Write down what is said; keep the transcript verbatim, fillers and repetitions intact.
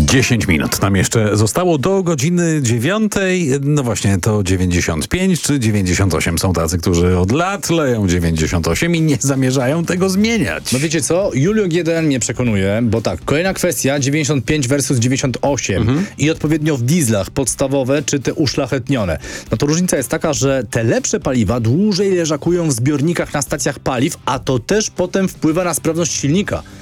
dziesięć minut nam jeszcze zostało do godziny dziewiątej. No właśnie, to dziewięćdziesiąt pięć czy dziewięćdziesiąt osiem. Są tacy, którzy od lat leją dziewięćdziesiąt osiem i nie zamierzają tego zmieniać. No wiecie co? Julio G D N mnie przekonuje, bo tak, kolejna kwestia, dziewięćdziesiąt pięć versus dziewięćdziesiąt osiem mhm. i odpowiednio w dieslach podstawowe czy te uszlachetnione. No to różnica jest taka, że te lepsze paliwa dłużej leżakują w zbiornikach na stacjach paliw, a to też potem wpływa na sprawność silnika.